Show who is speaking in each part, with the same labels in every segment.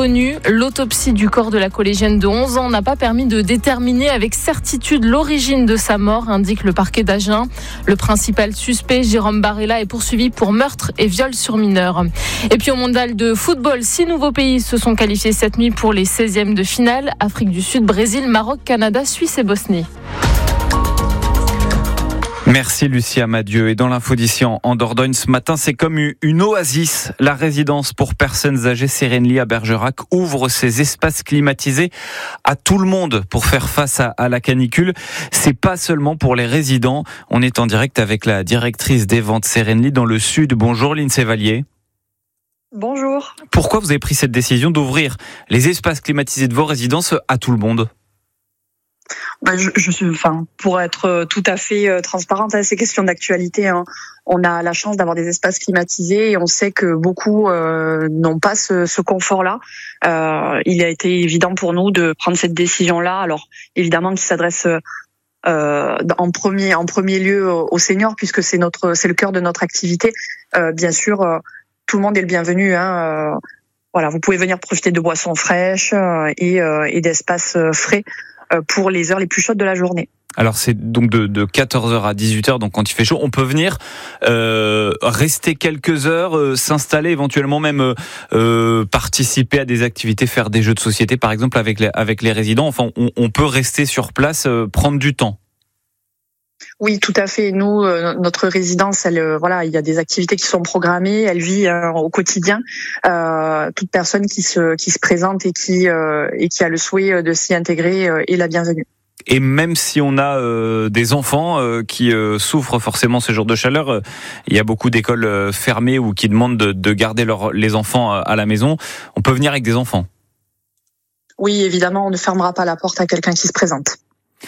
Speaker 1: inconnue. L'autopsie du corps de la collégienne de 11 ans n'a pas permis de déterminer avec certitude l'origine de sa mort, indique le parquet d'Agen. Le principal suspect, Jérôme Barella, est poursuivi pour meurtre et viol sur mineur. Et puis au mondial de football, 6 nouveaux pays se sont qualifiés cette nuit pour les 16e de finale. Afrique du Sud, Brésil, Maroc, Canada, Suisse et Bosnie.
Speaker 2: Merci Lucia Madieu. Et dans l'info d'ici en Dordogne ce matin, c'est comme une oasis. La résidence pour personnes âgées Sérénely à Bergerac ouvre ses espaces climatisés à tout le monde pour faire face à la canicule. C'est pas seulement pour les résidents. On est en direct avec la directrice des ventes Sérénely dans le sud. Bonjour Lindsay Vallier.
Speaker 3: Bonjour.
Speaker 2: Pourquoi vous avez pris cette décision d'ouvrir les espaces climatisés de vos résidences à tout le monde ?
Speaker 3: Pour être tout à fait transparente à ces questions d'actualité, on a la chance d'avoir des espaces climatisés et on sait que beaucoup n'ont pas ce confort-là. Il a été évident pour nous de prendre cette décision-là. Alors évidemment, qui s'adresse en premier lieu aux seniors, puisque c'est le cœur de notre activité. Bien sûr, tout le monde est le bienvenu. Voilà, vous pouvez venir profiter de boissons fraîches et d'espaces frais pour les heures les plus chaudes de la journée.
Speaker 2: Alors c'est donc de 14h à 18h, donc quand il fait chaud, on peut venir rester quelques heures, s'installer, éventuellement même participer à des activités, faire des jeux de société par exemple avec les résidents. Enfin, on peut rester sur place, prendre du temps.
Speaker 3: Oui, tout à fait. Nous, notre résidence, il y a des activités qui sont programmées. Elle vit au quotidien. Toute personne qui se présente et qui a le souhait de s'y intégrer est la bienvenue.
Speaker 2: Et même si on a des enfants qui souffrent forcément ce genre de chaleur, il y a beaucoup d'écoles fermées ou qui demandent de garder les enfants à la maison. On peut venir avec des enfants.
Speaker 3: Oui, évidemment, on ne fermera pas la porte à quelqu'un qui se présente.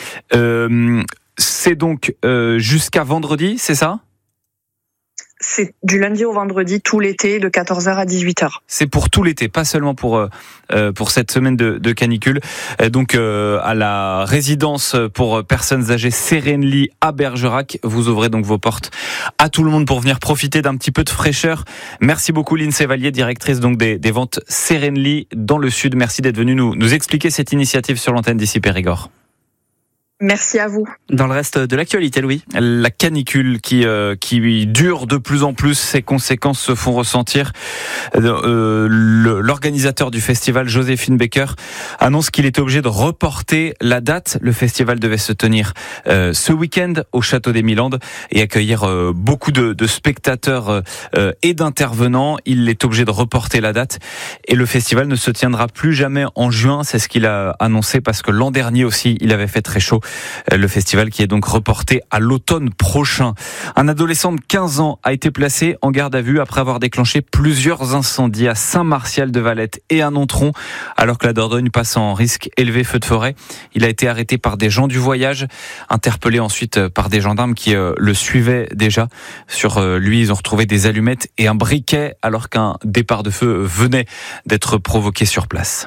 Speaker 2: C'est donc jusqu'à vendredi, c'est ça ?
Speaker 3: C'est du lundi au vendredi, tout l'été, de 14h à 18h.
Speaker 2: C'est pour tout l'été, pas seulement pour cette semaine de canicule. Donc à la résidence pour personnes âgées Sérénely à Bergerac, vous ouvrez donc vos portes à tout le monde pour venir profiter d'un petit peu de fraîcheur. Merci beaucoup Lindsay Vallier, directrice donc des ventes Sérénely dans le sud. Merci d'être venue nous expliquer cette initiative sur l'antenne d'ici Périgord.
Speaker 3: Merci à vous.
Speaker 4: Dans le reste de l'actualité, Louis.
Speaker 2: La canicule qui dure de plus en plus, ses conséquences se font ressentir. L'organisateur du festival, Joséphine Baker, annonce qu'il était obligé de reporter la date. Le festival devait se tenir ce week-end au Château des Milandes et accueillir beaucoup de spectateurs et d'intervenants. Il est obligé de reporter la date et le festival ne se tiendra plus jamais en juin. C'est ce qu'il a annoncé parce que l'an dernier aussi, il avait fait très chaud. Le festival qui est donc reporté à l'automne prochain. Un adolescent de 15 ans a été placé en garde à vue après avoir déclenché plusieurs incendies à Saint-Martial-de-Valette et à Nontron, alors que la Dordogne passe en risque élevé feu de forêt. Il a été arrêté par des gens du voyage, interpellé ensuite par des gendarmes qui le suivaient déjà. Sur lui, ils ont retrouvé des allumettes et un briquet alors qu'un départ de feu venait d'être provoqué sur place.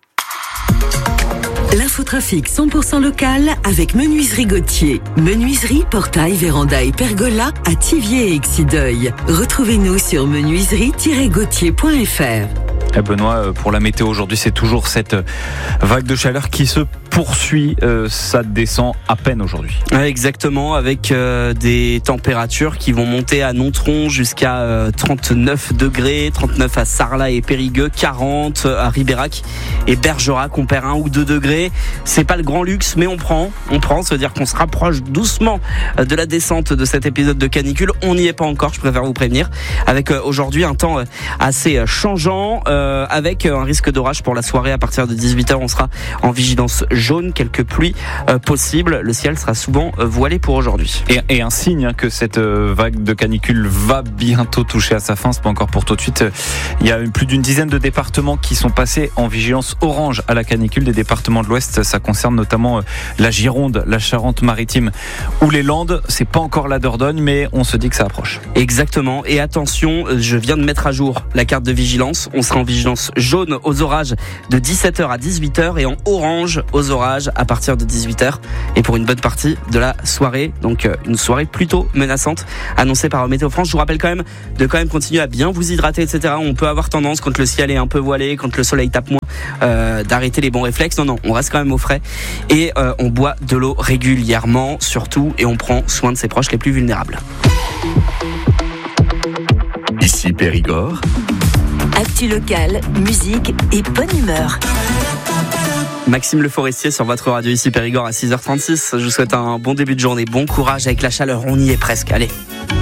Speaker 5: L'infotrafic 100% local avec Menuiserie Gauthier. Menuiserie, portail, véranda et pergola à Thiviers et Exideuil. Retrouvez-nous sur menuiserie-gauthier.fr.
Speaker 2: Benoît, pour la météo aujourd'hui, c'est toujours cette vague de chaleur qui se poursuit. Ça descend à peine aujourd'hui.
Speaker 4: Exactement, avec des températures qui vont monter à Nontron jusqu'à 39 degrés, 39 à Sarlat et Périgueux, 40 à Ribérac et Bergerac. On perd 1 ou 2 degrés. C'est pas le grand luxe, mais on prend. Ça veut dire qu'on se rapproche doucement de la descente de cet épisode de canicule. On n'y est pas encore, je préfère vous prévenir. Avec aujourd'hui un temps assez changeant, avec un risque d'orage pour la soirée à partir de 18h. On sera en vigilance jaune, quelques pluies possibles. Le ciel sera souvent voilé pour aujourd'hui.
Speaker 2: Et un signe que cette vague de canicule va bientôt toucher à sa fin. C'est pas encore pour tout de suite. Il y a plus d'une dizaine de départements qui sont passés en vigilance orange à la canicule. Des départements de l'Ouest, ça concerne notamment la Gironde, la Charente-Maritime ou les Landes. C'est pas encore la Dordogne, mais on se dit que ça approche.
Speaker 4: Exactement. Et attention, je viens de mettre à jour la carte de vigilance. On sera en vigilance jaune aux orages de 17h à 18h et en orange aux orages à partir de 18h et pour une bonne partie de la soirée. Donc une soirée plutôt menaçante annoncée par Météo France. Je vous rappelle quand même de continuer à bien vous hydrater, etc. On peut avoir tendance, quand le ciel est un peu voilé, quand le soleil tape moins, d'arrêter les bons réflexes. Non, on reste quand même au frais et on boit de l'eau régulièrement, surtout, et on prend soin de ses proches les plus vulnérables.
Speaker 6: Ici Périgord.
Speaker 5: Actu locale, musique et bonne humeur.
Speaker 4: Maxime Le Forestier sur votre radio ici Périgord à 6h36. Je vous souhaite un bon début de journée, bon courage avec la chaleur, on y est presque, allez.